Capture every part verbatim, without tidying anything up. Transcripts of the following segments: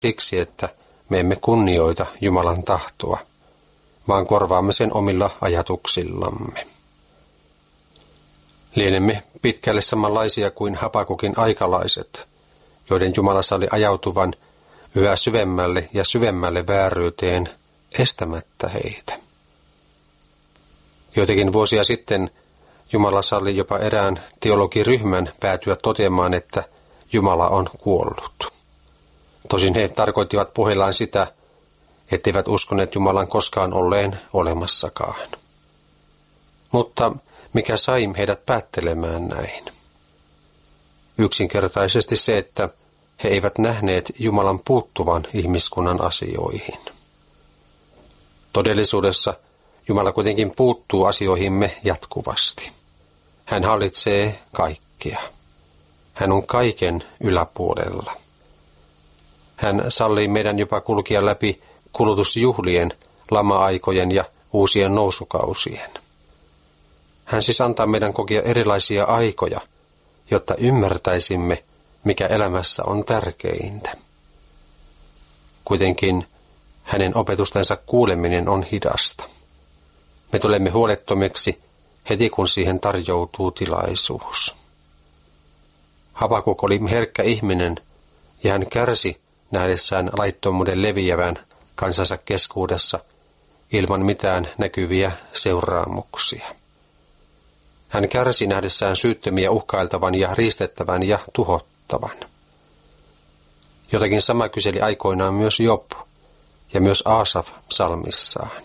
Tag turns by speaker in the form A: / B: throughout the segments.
A: siksi, että me emme kunnioita Jumalan tahtoa, vaan korvaamme sen omilla ajatuksillamme. Lienemme pitkälle samanlaisia kuin Habakukin aikalaiset, joiden Jumala salli ajautuvan yhä syvemmälle ja syvemmälle vääryyteen estämättä heitä. Joitakin vuosia sitten Jumala salli jopa erään teologiryhmän päätyä toteamaan, että Jumala on kuollut. Tosin he tarkoittivat puheillaan sitä, etteivät uskoneet Jumalan koskaan olleen olemassakaan. Mutta mikä sai heidät päättelemään näin? Yksinkertaisesti se, että he eivät nähneet Jumalan puuttuvan ihmiskunnan asioihin. Todellisuudessa Jumala kuitenkin puuttuu asioihimme jatkuvasti. Hän hallitsee kaikkea. Hän on kaiken yläpuolella. Hän sallii meidän jopa kulkea läpi kulutusjuhlien, lama-aikojen ja uusien nousukausien. Hän siis antaa meidän kokea erilaisia aikoja, jotta ymmärtäisimme, mikä elämässä on tärkeintä. Kuitenkin hänen opetustensa kuuleminen on hidasta. Me tulemme huolettomiksi heti, kun siihen tarjoutuu tilaisuus. Habakuk oli herkkä ihminen, ja hän kärsi nähdessään laittomuuden leviävän kansansa keskuudessa ilman mitään näkyviä seuraamuksia. Hän kärsi nähdessään syyttömiä uhkailtavan ja riistettävän ja tuhottavan. Jotakin sama kyseli aikoinaan myös Job ja myös Aasaf psalmissaan.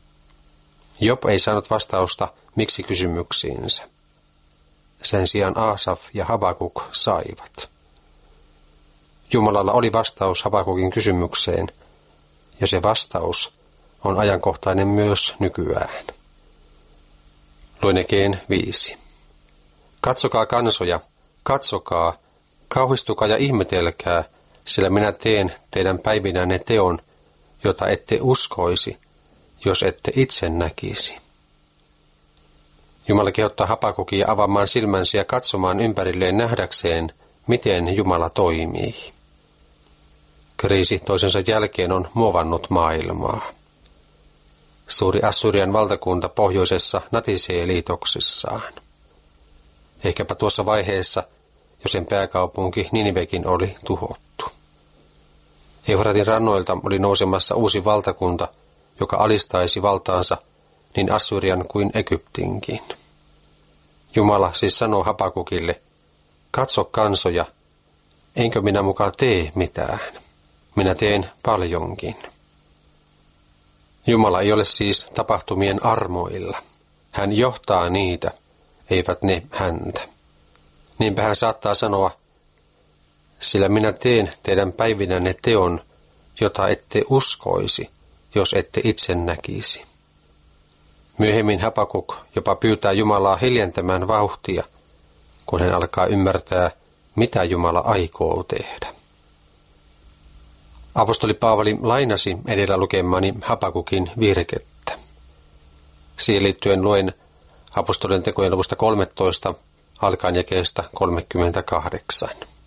A: Job ei saanut vastausta miksi kysymyksiinsä. Sen sijaan Aasaf ja Habakuk saivat. Jumalalla oli vastaus Habakukin kysymykseen, ja se vastaus on ajankohtainen myös nykyään. Luen Ekeen viisi. Katsokaa kansoja, katsokaa, kauhistukaa ja ihmetelkää, sillä minä teen teidän päivinänne teon, jota ette uskoisi, jos ette itse näkisi. Jumala kehottaa Habakukia avaamaan silmänsä ja katsomaan ympärilleen nähdäkseen, miten Jumala toimii. Kriisi toisensa jälkeen on muovannut maailmaa. Suuri Assyrian valtakunta pohjoisessa natisee liitoksissaan. Ehkäpä tuossa vaiheessa, jo sen pääkaupunki Ninivekin oli tuhottu. Eufratin rannoilta oli nousemassa uusi valtakunta, joka alistaisi valtaansa niin Assyrian kuin Egyptinkin. Jumala siis sanoo Habakukille, katso kansoja, enkö minä muka tee mitään. Minä teen paljonkin. Jumala ei ole siis tapahtumien armoilla. Hän johtaa niitä, eivät ne häntä. Niinpä hän saattaa sanoa, sillä minä teen teidän päivinänne teon, jota ette uskoisi, jos ette itse näkisi. Myöhemmin Habakuk jopa pyytää Jumalaa hiljentämään vauhtia, kun hän alkaa ymmärtää, mitä Jumala aikoo tehdä. Apostoli Paavali lainasi edellä lukemani Habakukin virkettä. Siihen liittyen luen apostolien tekojen luvusta kolmetoista alkaen jakeesta kolmekymmentäkahdeksan.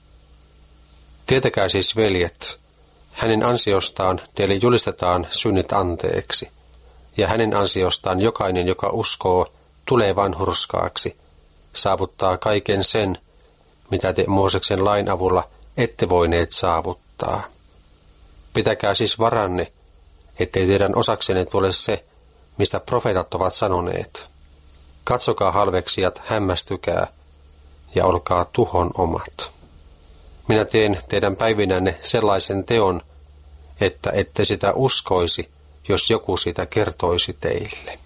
A: Tietäkää siis, veljet, hänen ansiostaan teille julistetaan synnit anteeksi, ja hänen ansiostaan jokainen, joka uskoo, tulee vanhurskaaksi, saavuttaa kaiken sen, mitä te Mooseksen lain avulla ette voineet saavuttaa. Pitäkää siis varanne, ettei teidän osaksenne tule se, mistä profeetat ovat sanoneet. Katsokaa halveksijat, hämmästykää ja olkaa tuhon omat. Minä teen teidän päivinänne sellaisen teon, että ette sitä uskoisi, jos joku sitä kertoisi teille.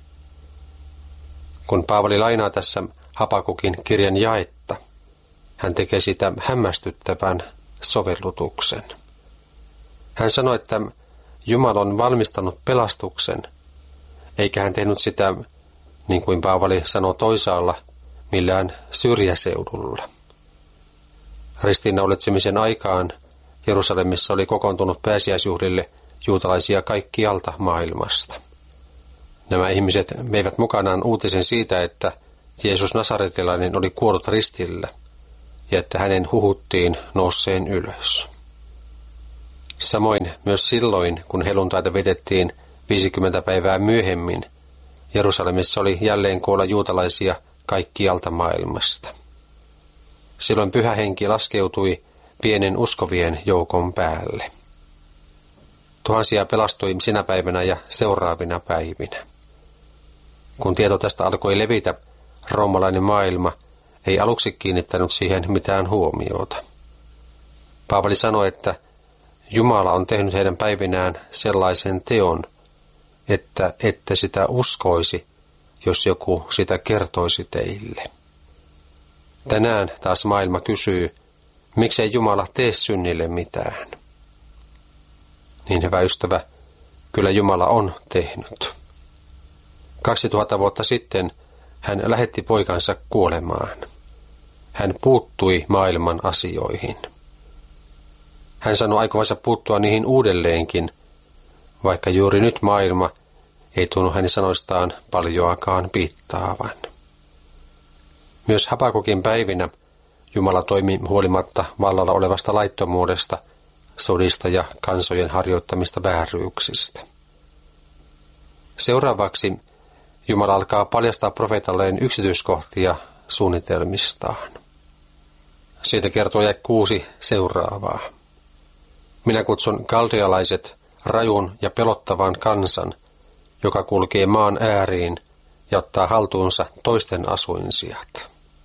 A: Kun Paavali lainaa tässä Habakukin kirjan jaetta, hän tekee sitä hämmästyttävän sovellutuksen. Hän sanoi, että Jumala on valmistanut pelastuksen, eikä hän tehnyt sitä, niin kuin Paavali sanoi toisaalla, millään syrjäseudulla. Ristiinnaulitsemisen aikaan Jerusalemissa oli kokoontunut pääsiäisjuhlille juutalaisia kaikkialta maailmasta. Nämä ihmiset veivät mukanaan uutisen siitä, että Jeesus Nasaretilainen oli kuollut ristillä ja että hänen huhuttiin nousseen ylös. Samoin myös silloin, kun helluntaita vietettiin viisikymmentä päivää myöhemmin, Jerusalemissa oli jälleen koolla juutalaisia kaikkialta maailmasta. Silloin pyhä henki laskeutui pienen uskovien joukon päälle. Tuhansia pelastui sinä päivänä ja seuraavina päivinä. Kun tieto tästä alkoi levitä, roomalainen maailma ei aluksi kiinnittänyt siihen mitään huomiota. Paavali sanoi, että Jumala on tehnyt heidän päivinään sellaisen teon, että ette sitä uskoisi, jos joku sitä kertoisi teille. Tänään taas maailma kysyy, miksei Jumala tee synnille mitään. Niin hyvä ystävä, kyllä Jumala on tehnyt. Kaksituhatta vuotta sitten hän lähetti poikansa kuolemaan. Hän puuttui maailman asioihin. Hän sanoi aikovansa puuttua niihin uudelleenkin, vaikka juuri nyt maailma ei tunnu hänen sanoistaan paljoakaan piittaavan. Myös Habakukin päivinä Jumala toimi huolimatta vallalla olevasta laittomuudesta, sodista ja kansojen harjoittamista vääryyksistä. Seuraavaksi Jumala alkaa paljastaa profeetalleen yksityiskohtia suunnitelmistaan. Siitä kertoo jae kuusi seuraavaa. Minä kutsun kaldealaiset rajun ja pelottavan kansan, joka kulkee maan ääriin ja ottaa haltuunsa toisten asuinsijat.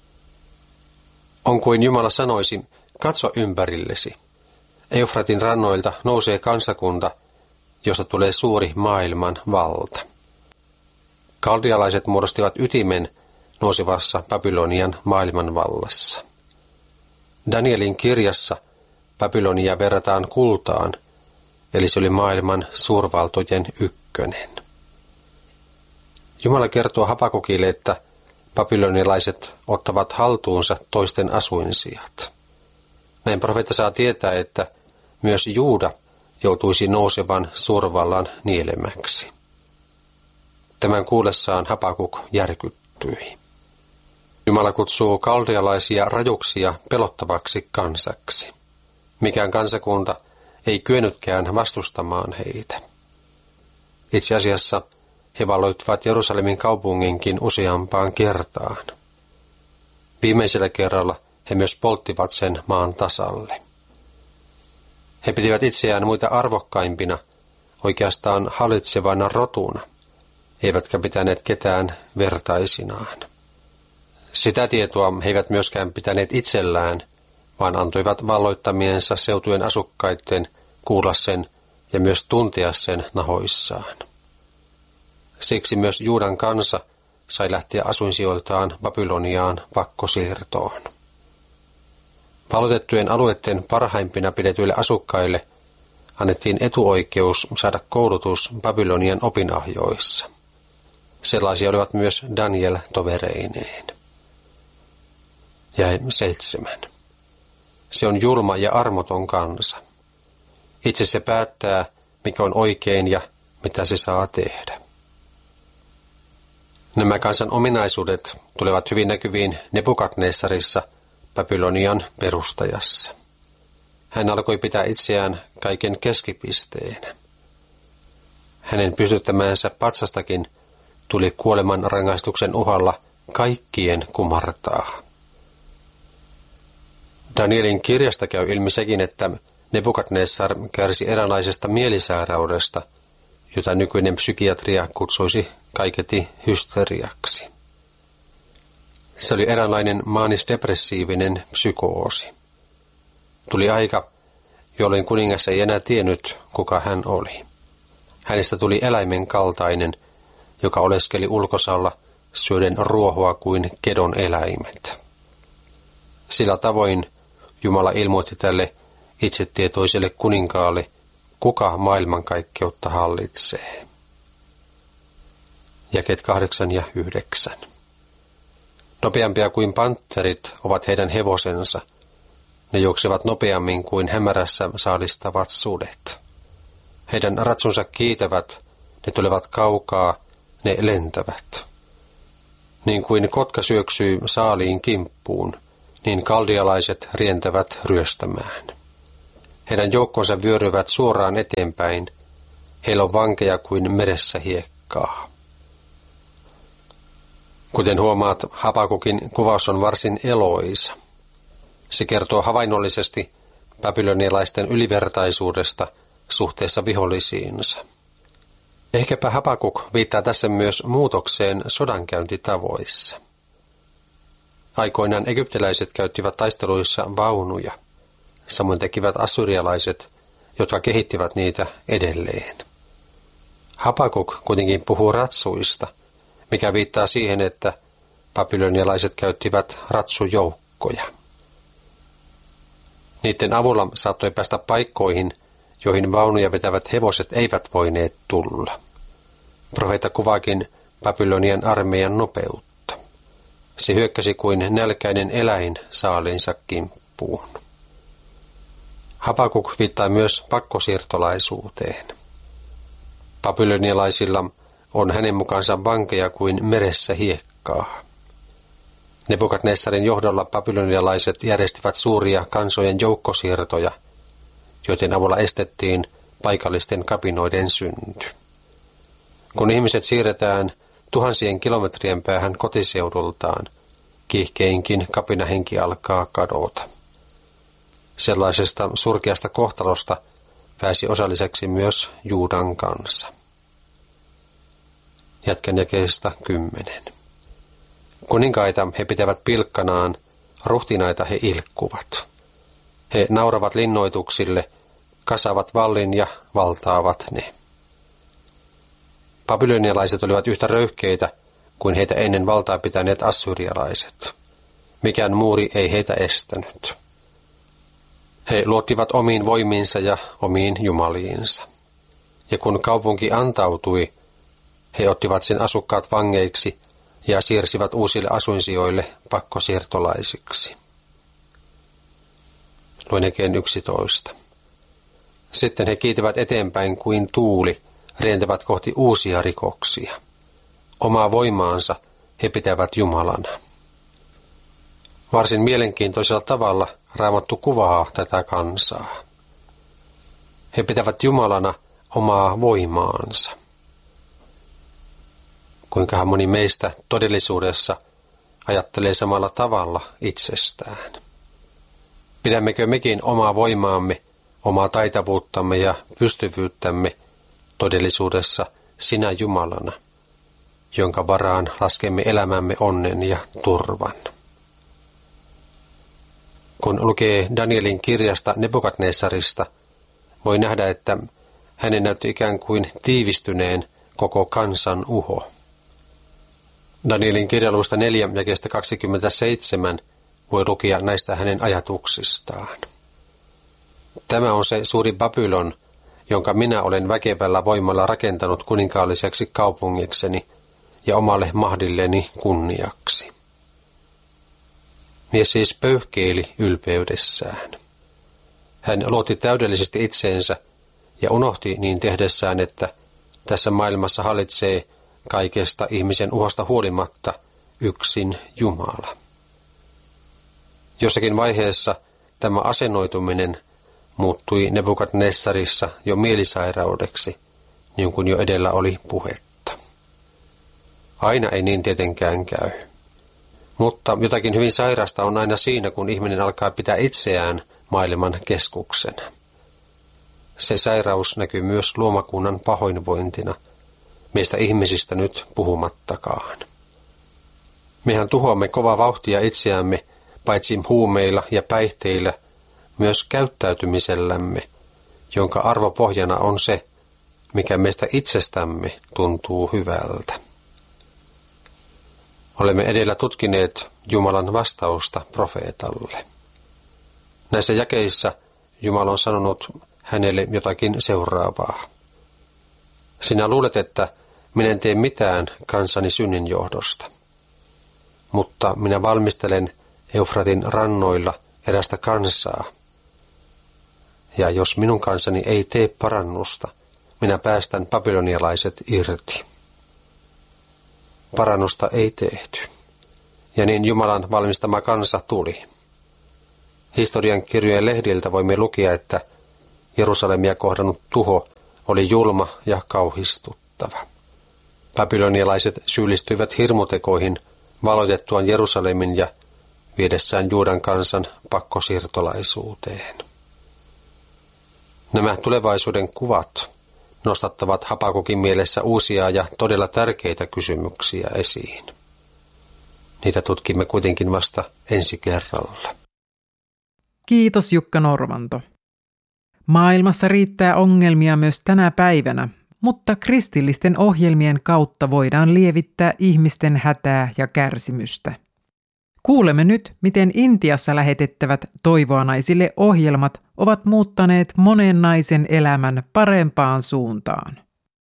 A: On kuin Jumala sanoisi, katso ympärillesi. Eufratin rannoilta nousee kansakunta, josta tulee suuri maailman valta. Kaldealaiset muodostivat ytimen nousevassa Babylonian maailmanvallassa. Danielin kirjassa Babylonia verrataan kultaan, eli se oli maailman suurvaltojen ykkönen. Jumala kertoo Habakukille, että babylonialaiset ottavat haltuunsa toisten asuinsijat. Näin profeetta saa tietää, että myös Juuda joutuisi nousevan suurvallan nielemäksi. Tämän kuullessaan Habakuk järkyttyi. Jumala kutsuu kaldealaisia rajuksia pelottavaksi kansaksi. Mikään kansakunta ei kyennytkään vastustamaan heitä. Itse asiassa he valloittivat Jerusalemin kaupunginkin useampaan kertaan. Viimeisellä kerralla he myös polttivat sen maan tasalle. He pitivät itseään muita arvokkaimpina, oikeastaan hallitsevana rotuna, eivätkä pitäneet ketään vertaisinaan. Sitä tietoa he eivät myöskään pitäneet itsellään, vaan antoivat valloittamiensa seutujen asukkaiden kuulla sen ja myös tuntea sen nahoissaan. Siksi myös Juudan kansa sai lähteä asuinsijoiltaan Babyloniaan pakkosiirtoon. Valloitettujen alueiden parhaimpina pidetyille asukkaille annettiin etuoikeus saada koulutus Babylonian opinahjoissa. Sellaisia olivat myös Daniel tovereineen. Jae seitsemän. Se on julma ja armoton kansa. Itse se päättää, mikä on oikein ja mitä se saa tehdä. Nämä kansan ominaisuudet tulevat hyvin näkyviin Nebukadnessarissa, Babylonian perustajassa. Hän alkoi pitää itseään kaiken keskipisteenä. Hänen pystyttämäänsä patsastakin tuli kuoleman rangaistuksen uhalla kaikkien kumartaa. Danielin kirjasta käy ilmi sekin, että Nebukadnessar kärsi eräänlaisesta mielisairaudesta, jota nykyinen psykiatria kutsuisi kaiketi hysteriaksi. Se oli eräänlainen maanisdepressiivinen psykoosi. Tuli aika, jolloin kuningas ei enää tiennyt, kuka hän oli. Hänestä tuli eläimen kaltainen, joka oleskeli ulkosalla syöden ruohoa kuin kedon eläimet. Sillä tavoin Jumala ilmoitti tälle itsetietoiselle kuninkaalle, kuka maailmankaikkeutta hallitsee. Jakeet kahdeksan ja yhdeksän. Nopeampia kuin panterit ovat heidän hevosensa. Ne juoksevat nopeammin kuin hämärässä saalistavat sudet. Heidän ratsunsa kiitävät, ne tulevat kaukaa, ne lentävät. Niin kuin kotka syöksyy saaliin kimppuun, niin kaldialaiset rientävät ryöstämään. Heidän joukkonsa vyöryvät suoraan eteenpäin. Heillä on vankeja kuin meressä hiekkaa. Kuten huomaat, Habakukin kuvaus on varsin eloisa. Se kertoo havainnollisesti babylonialaisten ylivertaisuudesta suhteessa vihollisiinsa. Ehkäpä Habakuk viittaa tässä myös muutokseen sodankäyntitavoissa. Aikoinaan egyptiläiset käyttivät taisteluissa vaunuja. Samoin tekivät assyrialaiset, jotka kehittivät niitä edelleen. Habakuk kuitenkin puhuu ratsuista, mikä viittaa siihen, että babylonialaiset käyttivät ratsujoukkoja. Niiden avulla saattoi päästä paikkoihin, joihin vaunuja vetävät hevoset eivät voineet tulla. Profeetta kuvaakin Babylonian armeijan nopeutta. Se hyökkäsi kuin nälkäinen eläin saaliinsa kimppuun. Habakuk viittaa myös pakkosiirtolaisuuteen. Babylonialaisilla on hänen mukaansa vankeja kuin meressä hiekkaa. Nebukadnessarin johdolla babylonialaiset järjestivät suuria kansojen joukkosiirtoja, joiden avulla estettiin paikallisten kapinoiden synty. Kun ihmiset siirretään tuhansien kilometrien päähän kotiseudultaan, kiihkeinkin kapinahenki alkaa kadota. Sellaisesta surkeasta kohtalosta pääsi osalliseksi myös Juudan kansa. Jatkan jakeesta kymmenen. Kuninkaita he pitävät pilkkanaan, ruhtinaita he ilkkuvat. He nauravat linnoituksille, kasaavat vallin ja valtaavat ne. Babylonialaiset olivat yhtä röyhkeitä kuin heitä ennen valtaa pitäneet assyrialaiset. Mikään muuri ei heitä estänyt. He luottivat omiin voimiinsa ja omiin jumaliinsa. Ja kun kaupunki antautui, he ottivat sen asukkaat vangeiksi ja siirsivät uusille asuinsijoille pakkosiirtolaisiksi. Luen jakeen yksitoista. Sitten he kiitivät eteenpäin kuin tuuli, rientävät kohti uusia rikoksia. Omaa voimaansa he pitävät Jumalana. Varsin mielenkiintoisella tavalla Raamattu kuvaa tätä kansaa. He pitävät Jumalana omaa voimaansa. Kuinka moni meistä todellisuudessa ajattelee samalla tavalla itsestään? Pidämmekö mekin omaa voimaamme, omaa taitavuuttamme ja pystyvyyttämme todellisuudessa sinä Jumalana, jonka varaan laskemme elämämme onnen ja turvan? Kun lukee Danielin kirjasta Nebukadnessarista, voi nähdä, että hänen näytti ikään kuin tiivistyneen koko kansan uho. Danielin kirjaluista neljä jakeesta kaksikymmentäseitsemän voi lukea näistä hänen ajatuksistaan. Tämä on se suuri Babylon, jonka minä olen väkevällä voimalla rakentanut kuninkaalliseksi kaupungikseni ja omalle mahdilleni kunniaksi. Mies siis pöyhkeili ylpeydessään. Hän luotti täydellisesti itseensä ja unohti niin tehdessään, että tässä maailmassa hallitsee kaikesta ihmisen uhosta huolimatta yksin Jumala. Jossakin vaiheessa tämä asennoituminen muuttui Nebukadnessarissa jo mielisairaudeksi, niin kuin jo edellä oli puhetta. Aina ei niin tietenkään käy. Mutta jotakin hyvin sairasta on aina siinä, kun ihminen alkaa pitää itseään maailman keskuksena. Se sairaus näkyy myös luomakunnan pahoinvointina, meistä ihmisistä nyt puhumattakaan. Mehän tuhoamme kovaa vauhtia itseämme, paitsi huumeilla ja päihteillä, myös käyttäytymisellämme, jonka arvopohjana on se, mikä meistä itsestämme tuntuu hyvältä. Olemme edellä tutkineet Jumalan vastausta profeetalle. Näissä jakeissa Jumala on sanonut hänelle jotakin seuraavaa. Sinä luulet, että minä en tee mitään kansani synnin johdosta, mutta minä valmistelen Eufratin rannoilla erästä kansaa. Ja jos minun kansani ei tee parannusta, minä päästän babylonialaiset irti. Parannusta ei tehty, ja niin Jumalan valmistama kansa tuli. Historian kirjojen lehdiltä voimme lukea, että Jerusalemia kohdannut tuho oli julma ja kauhistuttava. Babylonialaiset syyllistyivät hirmutekoihin valotettuaan Jerusalemin ja viedessään Juudan kansan pakkosiirtolaisuuteen. Nämä tulevaisuuden kuvat nostattavat Habakukin mielessä uusia ja todella tärkeitä kysymyksiä esiin. Niitä tutkimme kuitenkin vasta ensi kerralla.
B: Kiitos Jukka Norvanto. Maailmassa riittää ongelmia myös tänä päivänä, mutta kristillisten ohjelmien kautta voidaan lievittää ihmisten hätää ja kärsimystä. Kuulemme nyt, miten Intiassa lähetettävät Toivoa naisille -ohjelmat ovat muuttaneet monen naisen elämän parempaan suuntaan.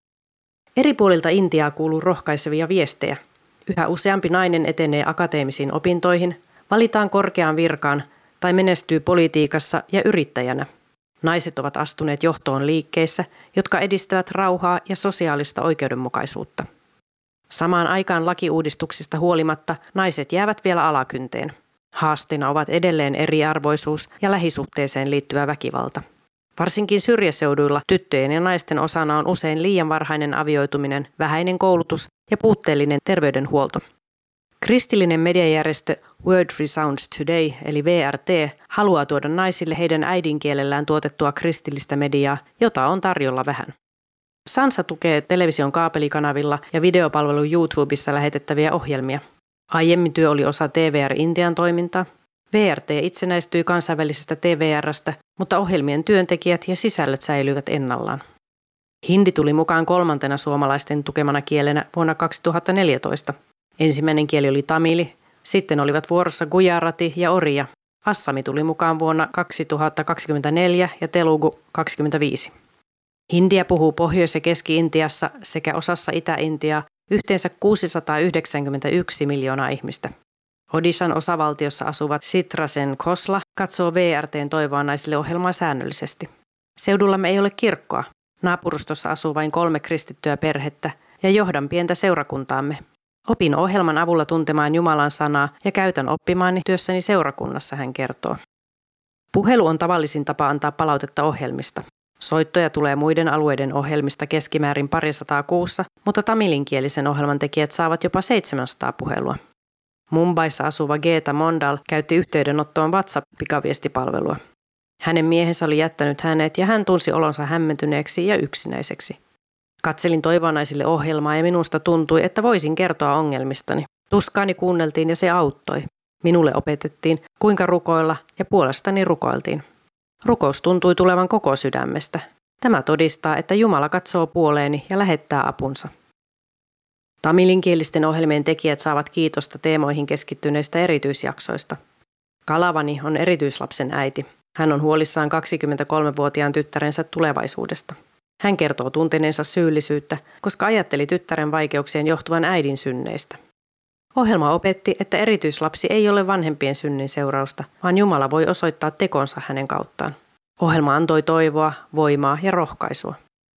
C: Eri puolilta Intiaa kuuluu rohkaisevia viestejä. Yhä useampi nainen etenee akateemisiin opintoihin, valitaan korkeaan virkaan tai menestyy politiikassa ja yrittäjänä. Naiset ovat astuneet johtoon liikkeissä, jotka edistävät rauhaa ja sosiaalista oikeudenmukaisuutta. Samaan aikaan lakiuudistuksista huolimatta naiset jäävät vielä alakynteen. Haasteina ovat edelleen eriarvoisuus ja lähisuhteeseen liittyvä väkivalta. Varsinkin syrjäseuduilla tyttöjen ja naisten osana on usein liian varhainen avioituminen, vähäinen koulutus ja puutteellinen terveydenhuolto. Kristillinen mediajärjestö Word Resounds Today eli W R T haluaa tuoda naisille heidän äidinkielellään tuotettua kristillistä mediaa, jota on tarjolla vähän. Sansa tukee television kaapelikanavilla ja videopalvelu YouTubessa lähetettäviä ohjelmia. Aiemmin työ oli osa T V R Intian toimintaa. V R T itsenäistyi kansainvälisestä T V R:stä, mutta ohjelmien työntekijät ja sisällöt säilyivät ennallaan. Hindi tuli mukaan kolmantena suomalaisten tukemana kielenä vuonna kaksituhattaneljätoista. Ensimmäinen kieli oli tamili, sitten olivat vuorossa gujarati ja oria. Assami tuli mukaan vuonna kaksituhattakaksikymmentäneljä ja telugu kaksikymmentäviisi. Hindiä puhuu Pohjois- ja Keski-Intiassa sekä osassa Itä-Intiaa yhteensä kuusisataayhdeksänkymmentäyksi miljoonaa ihmistä. Odishan osavaltiossa asuva Sitrasen Khosla katsoo V R T:n Toivoa naisille -ohjelmaa säännöllisesti. Seudullamme ei ole kirkkoa. Naapurustossa asuu vain kolme kristittyä perhettä ja johdan pientä seurakuntaamme. Opin ohjelman avulla tuntemaan Jumalan sanaa ja käytän oppimaani työssäni seurakunnassa, hän kertoo. Puhelu on tavallisin tapa antaa palautetta ohjelmista. Soittoja tulee muiden alueiden ohjelmista keskimäärin parisataa kuussa, mutta tamilinkielisen ohjelman tekijät saavat jopa seitsemänsataa puhelua. Mumbaissa asuva Geeta Mondal käytti yhteydenottoon WhatsApp-pikaviestipalvelua. Hänen miehensä oli jättänyt hänet ja hän tunsi olonsa hämmentyneeksi ja yksinäiseksi. Katselin Toivoa naisille -ohjelmaa ja minusta tuntui, että voisin kertoa ongelmistani. Tuskaani kuunneltiin ja se auttoi. Minulle opetettiin, kuinka rukoilla ja puolestani rukoiltiin. Rukous tuntui tulevan koko sydämestä. Tämä todistaa, että Jumala katsoo puoleeni ja lähettää apunsa. Tamilinkielisten ohjelmien tekijät saavat kiitosta teemoihin keskittyneistä erityisjaksoista. Kalavani on erityislapsen äiti. Hän on huolissaan kaksikymmentäkolmevuotiaan tyttärensä tulevaisuudesta. Hän kertoo tunteneensa syyllisyyttä, koska ajatteli tyttären vaikeuksien johtuvan äidin synneistä. Ohjelma opetti, että erityislapsi ei ole vanhempien synnin seurausta, vaan Jumala voi osoittaa tekonsa hänen kauttaan. Ohjelma antoi toivoa, voimaa ja rohkaisua.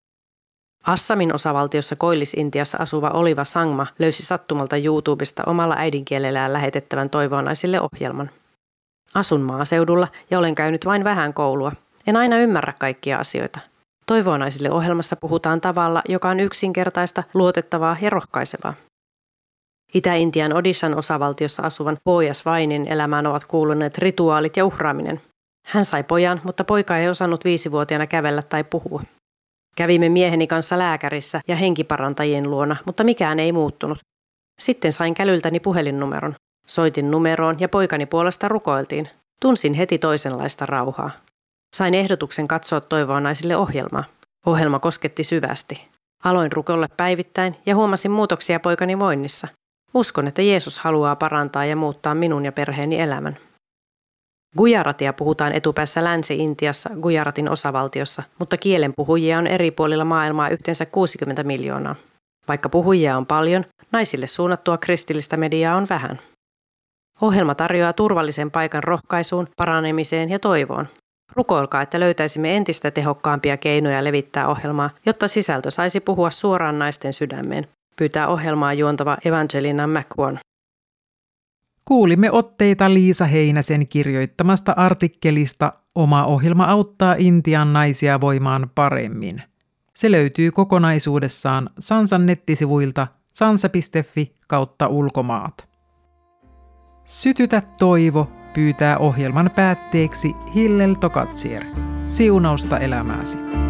C: Assamin osavaltiossa Koillis-Intiassa asuva Oliva Sangma löysi sattumalta YouTubesta omalla äidinkielellään lähetettävän Toivoa naisille -ohjelman. Asun maaseudulla ja olen käynyt vain vähän koulua. En aina ymmärrä kaikkia asioita. Toivoa naisille -ohjelmassa puhutaan tavalla, joka on yksinkertaista, luotettavaa ja rohkaisevaa. Itä-Intian Odishan osavaltiossa asuvan Bojas Vainin elämään ovat kuuluneet rituaalit ja uhraaminen. Hän sai pojan, mutta poika ei osannut viisivuotiaana kävellä tai puhua. Kävimme mieheni kanssa lääkärissä ja henkiparantajien luona, mutta mikään ei muuttunut. Sitten sain kälyltäni puhelinnumeron. Soitin numeroon ja poikani puolesta rukoiltiin. Tunsin heti toisenlaista rauhaa. Sain ehdotuksen katsoa Toivoa naisille -ohjelmaa. Ohjelma kosketti syvästi. Aloin rukoilla päivittäin ja huomasin muutoksia poikani voinnissa. Uskon, että Jeesus haluaa parantaa ja muuttaa minun ja perheeni elämän. Gujaratia puhutaan etupäässä Länsi-Intiassa Gujaratin osavaltiossa, mutta kielen puhujia on eri puolilla maailmaa yhteensä kuusikymmentä miljoonaa. Vaikka puhujia on paljon, naisille suunnattua kristillistä mediaa on vähän. Ohjelma tarjoaa turvallisen paikan rohkaisuun, paranemiseen ja toivoon. Rukoilkaa, että löytäisimme entistä tehokkaampia keinoja levittää ohjelmaa, jotta sisältö saisi puhua suoraan naisten sydämeen, pyytää ohjelmaa juontava Evangelina McWan.
B: Kuulimme otteita Liisa Heinäsen kirjoittamasta artikkelista Oma ohjelma auttaa Intian naisia voimaan paremmin. Se löytyy kokonaisuudessaan Sansan nettisivuilta sansa piste fi kautta ulkomaat. Sytytä toivo pyytää ohjelman päätteeksi Hillel Tokatsier. Siunausta elämääsi.